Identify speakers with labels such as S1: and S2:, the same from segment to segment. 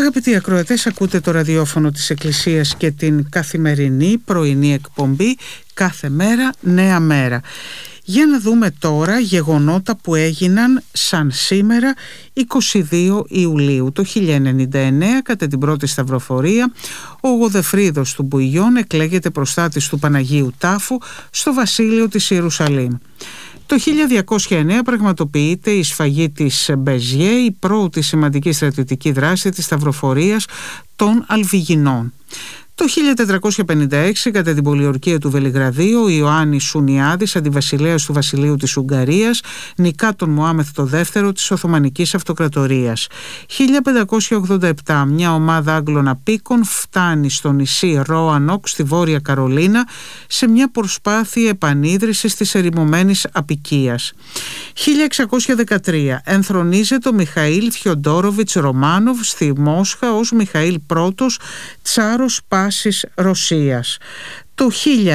S1: Αγαπητοί ακροατές, ακούτε το ραδιόφωνο της Εκκλησίας και την καθημερινή πρωινή εκπομπή «Κάθε μέρα νέα μέρα». Για να δούμε τώρα γεγονότα που έγιναν σαν σήμερα 22 Ιουλίου. Το 1099, κατά την πρώτη σταυροφορία, ο Γοδεφρίδος του Μπουιγιών εκλέγεται προστάτης του Παναγίου Τάφου στο βασίλειο της Ιερουσαλήμ. Το 1209 πραγματοποιείται η σφαγή της Μπεζιέ, η πρώτη σημαντική στρατιωτική δράση της σταυροφορίας των Αλβιγινών. Το 1456, κατά την πολιορκία του Βελιγραδίου, ο Ιωάννης Σουνιάδης, αντιβασιλέας του βασιλείου της Ουγγαρίας, νικά τον Μωάμεθ το δεύτερο της Οθωμανικής Αυτοκρατορίας. 1587, μια ομάδα Άγγλων απίκων φτάνει στο νησί Ρόανοκ στη Βόρεια Καρολίνα σε μια προσπάθεια επανίδρυσης της ερημωμένης αποικίας. 1613, ενθρονίζεται ο Μιχαήλ Φιοντόροβιτς Ρωμάνοβ στη Μόσχα ως Μιχαήλ Πρώτος Τσάρος Πάσης Ρωσίας. Το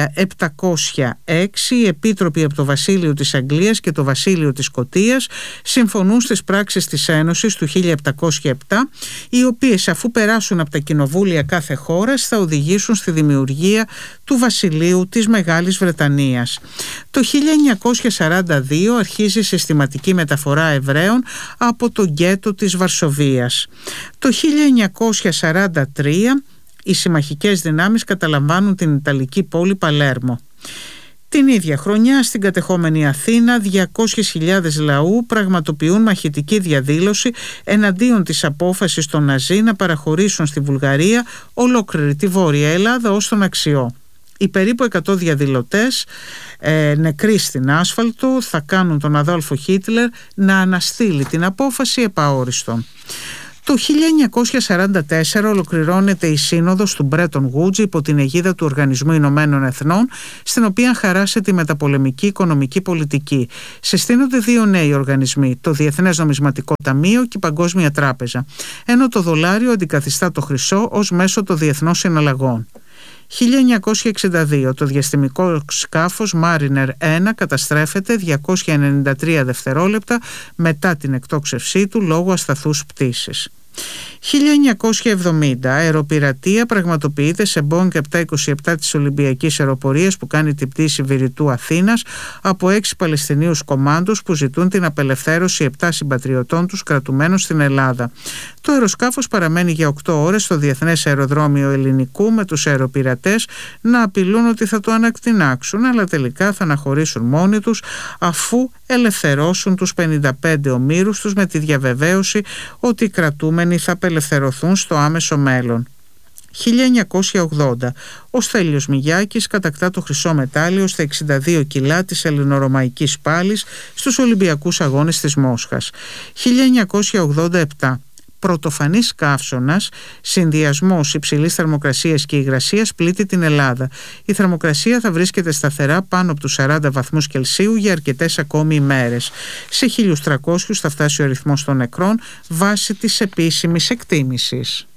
S1: 1706 οι επίτροποι από το Βασίλειο της Αγγλίας και το Βασίλειο της Σκωτίας συμφωνούν στις πράξεις της Ένωσης του 1707, οι οποίες, αφού περάσουν από τα κοινοβούλια κάθε χώρας, θα οδηγήσουν στη δημιουργία του Βασιλείου της Μεγάλης Βρετανίας. Το 1942 αρχίζει η συστηματική μεταφορά Εβραίων από το γκέτο της Βαρσοβίας. Το 1943 οι συμμαχικές δυνάμεις καταλαμβάνουν την Ιταλική πόλη Παλέρμο. Την ίδια χρονιά στην κατεχόμενη Αθήνα 200.000 λαού πραγματοποιούν μαχητική διαδήλωση εναντίον της απόφασης των Ναζί να παραχωρήσουν στη Βουλγαρία ολόκληρη τη Βόρεια Ελλάδα ως τον Αξιό. Οι περίπου 100 διαδηλωτές νεκροί στην άσφαλτο θα κάνουν τον Αδόλφο Χίτλερ να αναστείλει την απόφαση επαόριστον. Το 1944 ολοκληρώνεται η σύνοδος του Μπρέτον Γουτζ υπό την αιγίδα του Οργανισμού Ηνωμένων Εθνών, στην οποία χαράσεται η μεταπολεμική οικονομική πολιτική. Συστήνονται δύο νέοι οργανισμοί, το Διεθνές Νομισματικό Ταμείο και η Παγκόσμια Τράπεζα, ενώ το δολάριο αντικαθιστά το χρυσό ως μέσο των διεθνών συναλλαγών. 1962 το διαστημικό σκάφος Mariner 1 καταστρέφεται 293 δευτερόλεπτα μετά την εκτόξευσή του λόγω ασταθούς πτήσης. 1970 αεροπειρατεία πραγματοποιείται σε Boeing 727 της Ολυμπιακής Αεροπορίας που κάνει την πτήση Βηρητού Αθήνας από 6 Παλαιστινίους κομμάντους που ζητούν την απελευθέρωση 7 συμπατριωτών τους κρατουμένων στην Ελλάδα. Το αεροσκάφος παραμένει για 8 ώρες στο Διεθνές Αεροδρόμιο Ελληνικού με τους αεροπειρατές να απειλούν ότι θα το ανακτηνάξουν, αλλά τελικά θα αναχωρήσουν μόνοι τους αφού ελευθερώσουν τους 55 ομήρους τους με τη διαβεβαίωση ότι οι κρατούμενοι θα απελευθερωθούν στο άμεσο μέλλον. 1980 ο Στέλιος Μιγιάκης κατακτά το χρυσό μετάλλιο στα 62 κιλά της ελληνορωμαϊκής πάλης στους Ολυμπιακούς Αγώνες της Μόσχας. 1987 πρωτοφανής καύσωνας, συνδυασμός υψηλής θερμοκρασίας και υγρασίας πλήττει την Ελλάδα. Η θερμοκρασία θα βρίσκεται σταθερά πάνω από τους 40 βαθμούς Κελσίου για αρκετές ακόμη ημέρες. Σε 1.300 θα φτάσει ο αριθμός των νεκρών βάσει της επίσημης εκτίμησης.